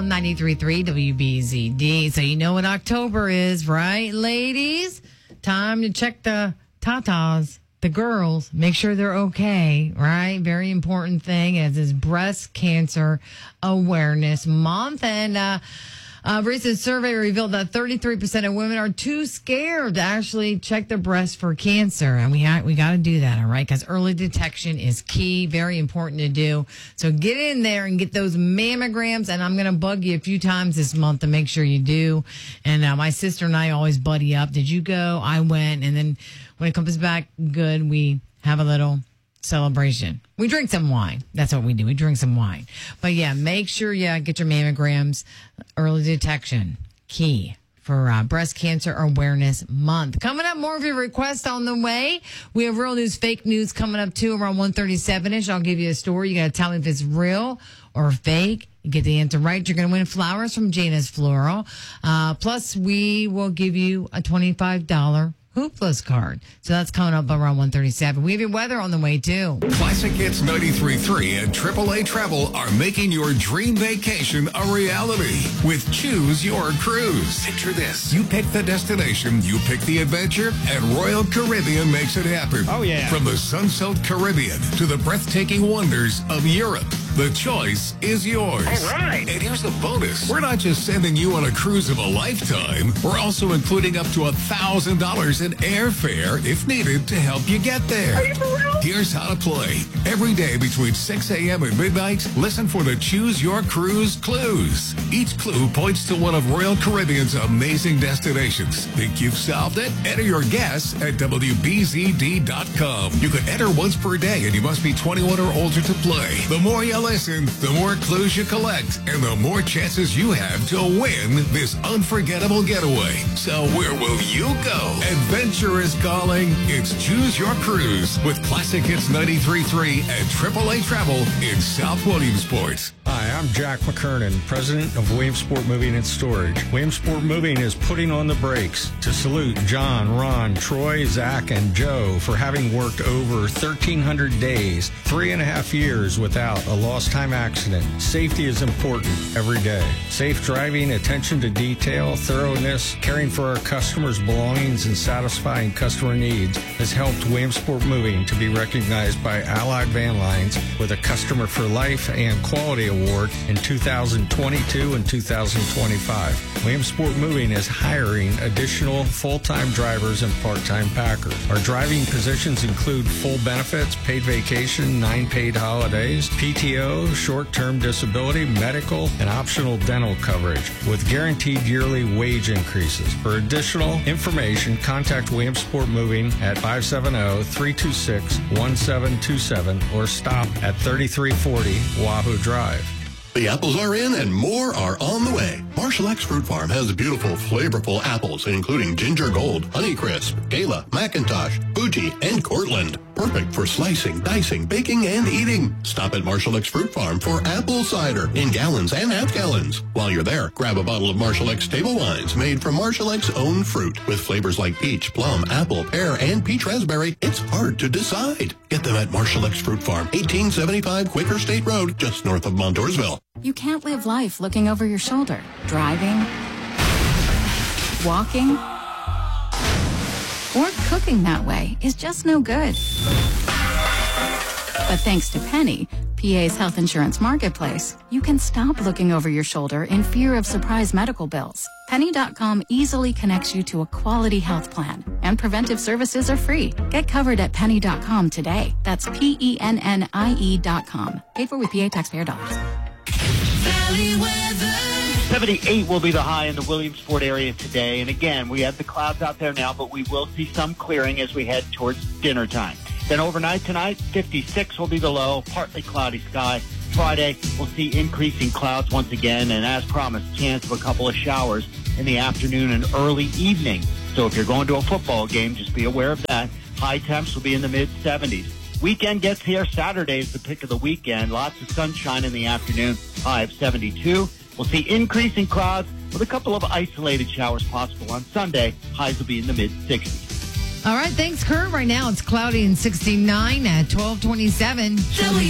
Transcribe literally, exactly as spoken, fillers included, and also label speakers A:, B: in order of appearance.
A: on ninety-three point three W B Z D. So you know what October is, right, ladies? Time to check the tatas, the girls, make sure they're okay, right? Very important thing as is Breast Cancer Awareness Month. And uh, a recent survey revealed that thirty-three percent of women are too scared to actually check their breast for cancer. And we ha- we got to do that, all right? Because early detection is key, very important to do. So get in there and get those mammograms. And I'm going to bug you a few times this month to make sure you do. And uh, my sister and I always buddy up. Did you go? I went. And then when it comes back good, we have a little celebration. We drink some wine. That's what we do. We drink some wine. But yeah, make sure you get your mammograms. Early detection, key for uh, Breast Cancer Awareness Month. Coming up, more of your requests on the way. We have real news, fake news coming up too around one thirty-seven-ish. I'll give you a story. You got to tell me if it's real or fake. You get the answer right, you're going to win flowers from Jana's Floral. Uh, plus, we will give you a twenty-five dollars Hoopless card. So that's coming up around one thirty-seven. We have your weather on the way, too.
B: Classic Hits ninety-three point three and triple A Travel are making your dream vacation a reality with Choose Your Cruise. Picture this. You pick the destination, you pick the adventure, and Royal Caribbean makes it happen.
C: Oh, yeah.
B: From the sun-soaked Caribbean to the breathtaking wonders of Europe, the choice is yours.
C: All right.
B: And here's the bonus. We're not just sending you on a cruise of a lifetime. We're also including up to one thousand dollars in airfare if needed to help you get there.
C: Are you for real?
B: Here's how to play. Every day between six a.m. and midnight, listen for the Choose Your Cruise clues. Each clue points to one of Royal Caribbean's amazing destinations. Think you've solved it? Enter your guess at W B Z D dot com. You can enter once per day and you must be twenty-one or older to play. The more you listen, the more clues you collect, and the more chances you have to win this unforgettable getaway. So where will you go? Adventure is calling. It's Choose Your Cruise with Classic Hits ninety-three point three and triple A Travel in South Williamsport.
D: Hi, I'm Jack McKernan, president of Williamsport Moving and Storage. Williamsport Moving is putting on the brakes to salute John, Ron, Troy, Zach, and Joe for having worked over thirteen hundred days, three and a half years without a lost time accident. Safety is important every day. Safe driving, attention to detail, thoroughness, caring for our customers' belongings, and satisfying customer needs has helped Williamsport Moving to be recognized by Allied Van Lines with a Customer for Life and Quality Award in two thousand twenty-two and two thousand twenty-five. Williamsport Moving is hiring additional full-time drivers and part-time packers. Our driving positions include full benefits, paid vacation, nine paid holidays, P T O, short-term disability, medical, and optional dental coverage with guaranteed yearly wage increases. For additional information, contact Williamsport Moving at five seven zero, three two six, one seven two seven or stop at thirty-three forty Wahoo Drive.
E: The apples are in and more are on the way. Marshall X Fruit Farm has beautiful, flavorful apples, including Ginger Gold, Honeycrisp, Gala, Macintosh, Fuji, and Cortland. Perfect for slicing, dicing, baking, and eating. Stop at Marshall X Fruit Farm for apple cider in gallons and half gallons. While you're there, grab a bottle of Marshall X table wines made from Marshall X own fruit with flavors like peach, plum, apple, pear, and peach raspberry. It's hard to decide. Get them at Marshall X Fruit Farm, eighteen seventy-five Quaker State Road, just north of Montoursville.
F: You can't live life looking over your shoulder. Driving, walking, or cooking that way is just no good. But thanks to Penny, P A's health insurance marketplace, you can stop looking over your shoulder in fear of surprise medical bills. Penny dot com easily connects you to a quality health plan, and preventive services are free. Get covered at Penny dot com today. That's P E N N I E dot com. Paid for with P A taxpayer dollars.
G: Valley weather.
C: seventy-eight will be the high in the Williamsport area today. And again, we have the clouds out there now, but we will see some clearing as we head towards dinner time. Then overnight tonight, fifty-six will be the low, partly cloudy sky. Friday, we'll see increasing clouds once again, and as promised, chance of a couple of showers in the afternoon and early evening. So if you're going to a football game, just be aware of that. High temps will be in the mid seventies. Weekend gets here. Saturday is the pick of the weekend. Lots of sunshine in the afternoon. High of seventy-two. We'll see increasing clouds with a couple of isolated showers possible on Sunday. Highs will be in the mid sixties.
A: All right, thanks, Kurt. Right now it's cloudy and sixty-nine at twelve twenty-seven.